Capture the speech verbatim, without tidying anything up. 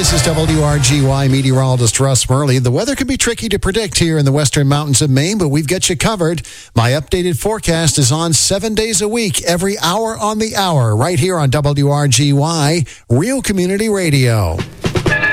This is W R G Y meteorologist Russ Murley. The weather can be tricky to predict here in the western mountains of Maine, but we've got you covered. My updated forecast is on seven days a week, every hour on the hour, right here on W R G Y, Real Community Radio.